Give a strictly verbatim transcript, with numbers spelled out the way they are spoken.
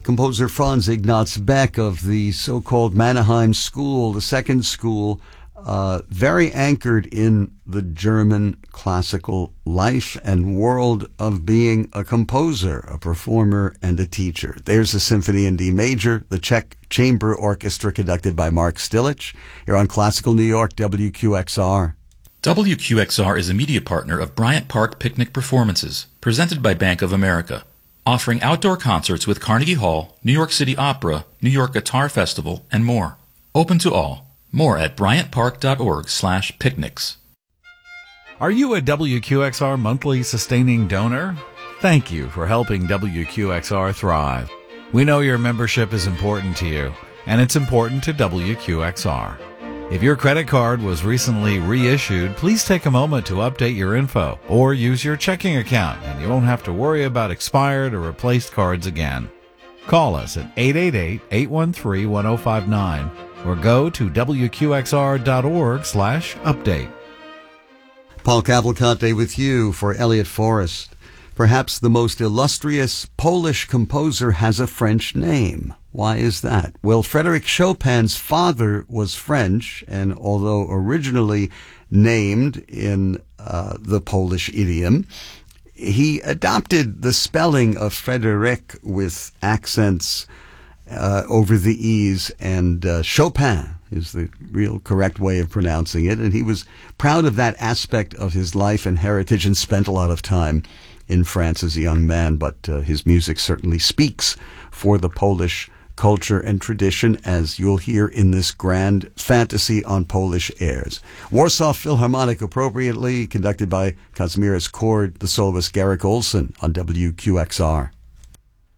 composer Franz Ignaz Beck of the so-called Mannheim School, the second school, uh, very anchored in the German classical life and world of being a composer, a performer, and a teacher. There's a Symphony in D Major, the Czech Chamber Orchestra conducted by Mark Stilic. Here on Classical New York, W Q X R. W Q X R is a media partner of Bryant Park Picnic Performances, presented by Bank of America, offering outdoor concerts with Carnegie Hall, New York City Opera, New York Guitar Festival, and more. Open to all. More at bryant park dot org slash picnics. Are you a W Q X R monthly sustaining donor? Thank you for helping W Q X R thrive. We know your membership is important to you, and it's important to W Q X R. If your credit card was recently reissued, please take a moment to update your info or use your checking account, and you won't have to worry about expired or replaced cards again. Call us at eight eight eight, eight one three, one zero five nine or go to W Q X R dot org slash update. Paul Cavalcante with you for Elliott Forrest. Perhaps the most illustrious Polish composer has a French name. Why is that? Well, Frédéric Chopin's father was French, and although originally named in uh, the Polish idiom, he adopted the spelling of Frédéric with accents uh, over the E's, and uh, Chopin is the real correct way of pronouncing it, and he was proud of that aspect of his life and heritage and spent a lot of time in France as a young man, but uh, his music certainly speaks for the Polish culture and tradition, as you'll hear in this grand fantasy on Polish airs. Warsaw Philharmonic, appropriately, conducted by Kazimierz Chord, the soloist Garrick Olson on W Q X R.